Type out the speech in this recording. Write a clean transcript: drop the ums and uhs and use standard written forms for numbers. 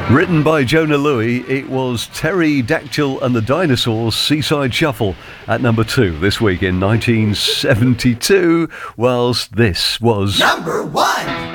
Written by Jonah Louie, it was Terry Dactyl and the Dinosaurs' Seaside Shuffle at number 2 this week in 1972, whilst this was number 1.